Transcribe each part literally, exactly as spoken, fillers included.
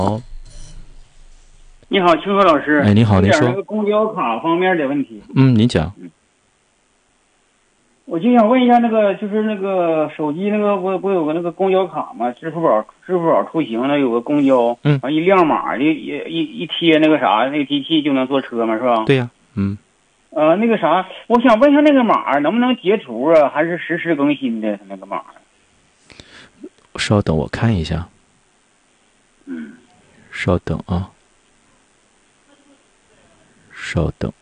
哦， 你好，清河老师。 哎，你好，您说。 有点那个公交卡方面的问题。 嗯，您讲。 我就想问一下，那个就是那个手机那个不不有个那个公交卡吗？支付宝支付宝出行那有个公交， 嗯， 完一亮码一一一一贴那个啥，那个机器就能坐车嘛，是吧？ 对呀、啊，嗯。 呃，那个啥，我想问一下，那个码能不能截图啊？还是实时更新的？那个码？ 稍等，我看一下。 嗯。 稍等啊。稍等。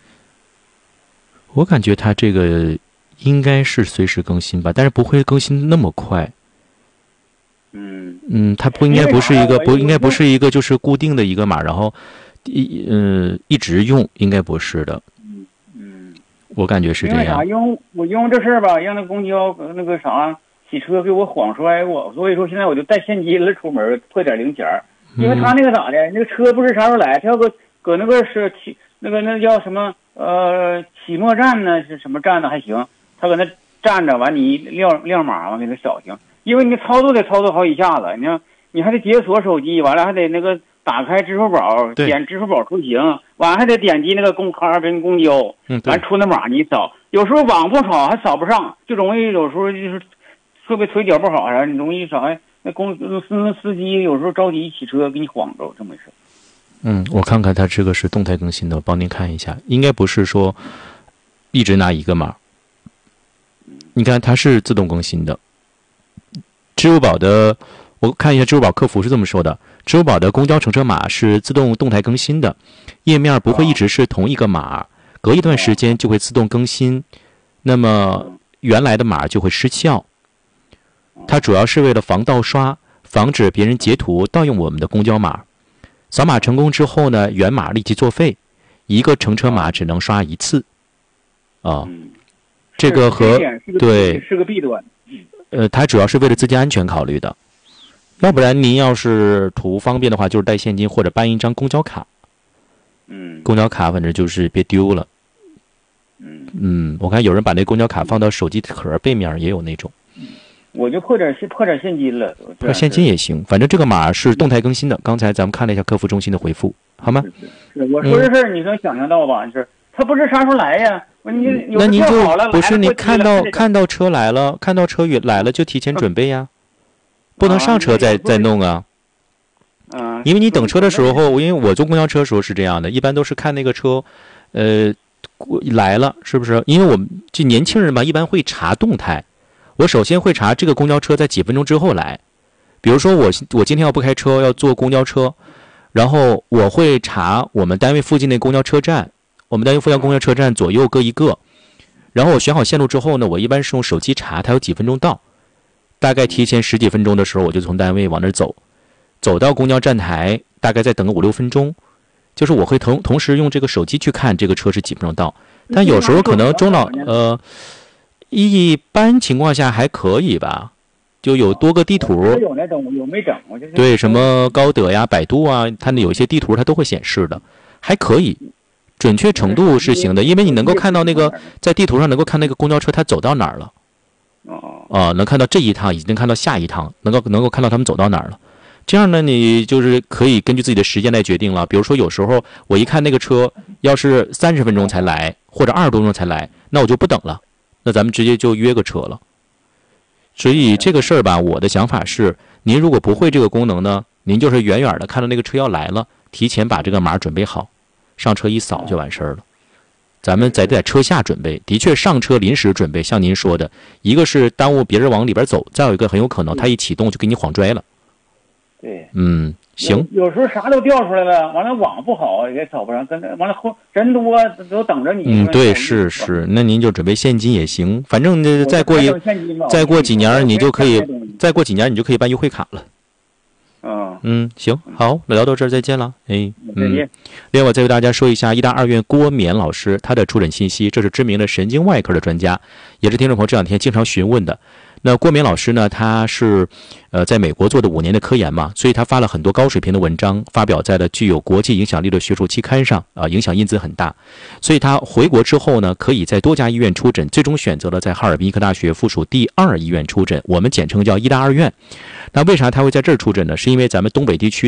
我感觉它这个应该是随时更新吧，但是不会更新那么快。 嗯嗯，它不应该不是一个不应该不是一个就是固定的一个码，然后一嗯、呃、一直用，应该不是的。 嗯嗯， 我感觉是这样。 因为啥？因为我因为这事儿吧，让那公交那个啥洗车给我晃摔过，所以说现在我就带现金了出门，破点零钱儿。因为他那个咋的，那个车不是啥时候来，他要搁搁那个是起那个那叫什么呃起末站呢，是什么站呢还行，他搁那站着，完你亮亮码完给他扫行，因为你操作得操作好几下子，你看你还得解锁手机，完了还得那个打开支付宝，点支付宝出行，完还得点击那个公卡跟公交， 嗯， 完出那码你扫，有时候网不好还扫不上，就容易有时候就是特别腿脚不好啥，你容易啥呀？那公司司机有时候着急骑车给你晃着这么回事。 嗯，我看看它这个是动态更新的，我帮您看一下，应该不是说一直拿一个码。你看它是自动更新的。支付宝的，我看一下支付宝客服是这么说的：支付宝的公交乘车码是自动动态更新的，页面不会一直是同一个码，隔一段时间就会自动更新，那么原来的码就会失效。它主要是为了防盗刷，防止别人截图盗用我们的公交码。扫码成功之后呢，原码立即作废，一个乘车码只能刷一次。啊， 嗯、 这个和对是个弊端。 呃，它主要是为了自己安全考虑的。要不然您要是图方便的话，就是带现金或者办一张公交卡。 嗯， 公交卡反正就是别丢了。 嗯嗯，我看有人把那公交卡放到手机壳背面，也有那种。 我就破点破点现金了， 破现金也行，反正这个码是动态更新的。刚才咱们看了一下客服中心的回复，好吗？ 是是我说这事儿，你能想象到吧？就是他不是啥时候来呀？你那您就不是你看到看到车来了，看到车来了就提前准备呀，不能上车再再弄啊。 嗯， 因为你等车的时候，因为我坐公交车的时候是这样的，一般都是看那个车，呃，来了是不是？因为我们这年轻人嘛，一般会查动态。我首先会查这个公交车在几分钟之后来，比如说我我今天要不开车要坐公交车，然后我会查我们单位附近的公交车站，我们单位附近公交车站左右各一个，然后我选好线路之后呢，我一般是用手机查它有几分钟到，大概提前十几分钟的时候我就从单位往那儿走，走到公交站台大概再等个五六分钟，就是我会同同时用这个手机去看这个车是几分钟到，但有时候可能中老呃。一般情况下还可以吧，就有多个地图， 有那种有没整，我就对什么高德呀、百度啊，它那有些地图它都会显示的，还可以，准确程度是行的，因为你能够看到那个在地图上能够看那个公交车它走到哪儿了， 哦， 啊，能看到这一趟，已经看到下一趟，能够能够看到他们走到哪儿了。这样呢，你就是可以根据自己的时间来决定了。比如说，有时候我一看那个车要是三十分钟才来，或者二十多分钟才来，那我就不等了。那咱们直接就约个车了。所以这个事儿吧，我的想法是，您如果不会这个功能呢，您就是远远的看到那个车要来了，提前把这个码准备好，上车一扫就完事儿了。咱们在在车下准备，的确上车临时准备，像您说的，一个是耽误别人往里边走，再有一个很有可能他一启动就给你晃拽了。 对， 嗯，行。 有, 有时候啥都掉出来了，完了网不好也找不上，跟完了后人多都等着你。 嗯，对，是是，那您就准备现金也行，反正这再过一再过几年你就可以，再过几年你就可以办优惠卡了。 嗯嗯，行，好，聊到这儿再见了，哎， 再见。 另外再为大家说一下，医大二院郭冕老师他的出诊信息，这是知名的神经外科的专家，也是听众朋友这两天经常询问的。那郭冕老师呢，他是呃在美国做的五年的科研嘛，所以他发了很多高水平的文章，发表在了具有国际影响力的学术期刊上啊、呃，影响因子很大。所以他回国之后呢，可以在多家医院出诊，最终选择了在哈尔滨医科大学附属第二医院出诊，我们简称叫医大二院。那为啥他会在这儿出诊呢？是因为咱们东北地区